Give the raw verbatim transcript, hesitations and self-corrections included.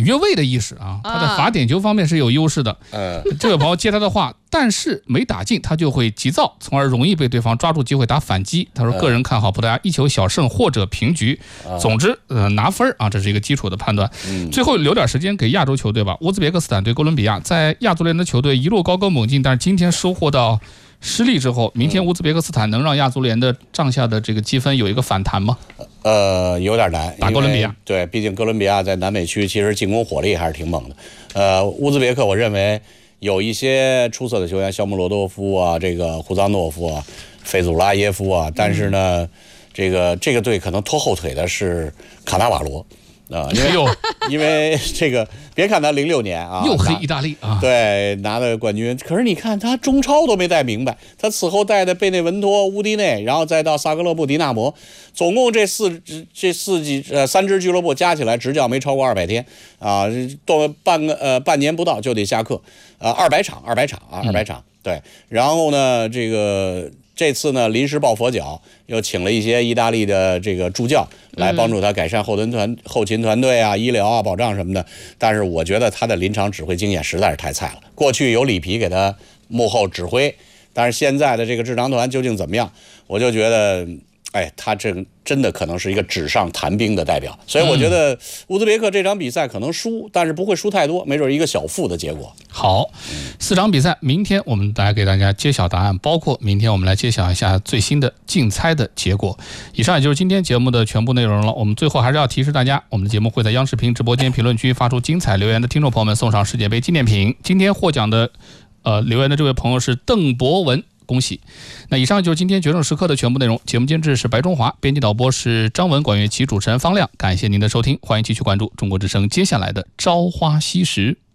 越位的意识啊，他在罚点球方面是有优势的。 嗯， 这位朋友接他的话，但是没打进，他就会急躁，从而容易被对方抓住机会打反击。他说，个人看好葡萄牙一球小胜或者平局。总之，呃，拿分啊，这是一个基础的判断。最后留点时间给亚洲球队吧。乌兹别克斯坦对哥伦比亚，在亚足联的球队一路高歌猛进，但是今天收获到失利之后，明天乌兹别克斯坦能让亚足联的账下的这个积分有一个反弹吗？ 呃，有点难， 打哥伦比亚。 对，毕竟哥伦比亚在南美区其实进攻火力还是挺猛的。呃，乌兹别克我认为有一些出色的球员，肖穆罗多夫啊，这个胡藏诺夫啊，费祖拉耶夫啊，但是呢，嗯、这个这个队可能拖后腿的是卡纳瓦罗。啊、呃，因为因为这个，别看他零六年啊， 又黑意大利啊， 对，拿的冠军。可是你看他中超都没带明白，他此后带的贝内文托、乌迪内，然后再到萨格勒布、迪纳摩，总共这四这四季呃三支俱乐部加起来执教没超过二百天啊，都半个呃半年不到就得下课啊，二百场二百场啊二百场、嗯、对，然后呢这个。这次呢，临时抱佛脚，又请了一些意大利的这个助教来帮助他改善后勤团、后勤团队啊、医疗啊、保障什么的。但是我觉得他的临场指挥经验实在是太菜了。过去有里皮给他幕后指挥，但是现在的这个智囊团究竟怎么样，我就觉得，哎，他这真的可能是一个纸上谈兵的代表。所以我觉得乌兹别克这场比赛可能输，但是不会输太多，没准一个小负的结果。 好，四场比赛，明天我们来给大家揭晓答案，包括明天我们来揭晓一下最新的竞猜的结果。以上也就是今天节目的全部内容了。我们最后还是要提示大家，我们的节目会在央视频直播间评论区发出精彩留言的听众朋友们送上世界杯纪念品。今天获奖的呃留言的这位朋友是邓博文。恭喜！那以上就是今天决胜时刻的全部内容。节目监制是白中华，编辑导播是张文、管乐琪，主持人方亮。感谢您的收听，欢迎继续关注中国之声接下来的朝花夕拾。